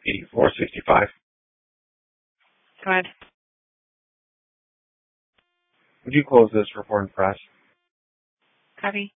8465. Go ahead. Would you close this report and press? Copy.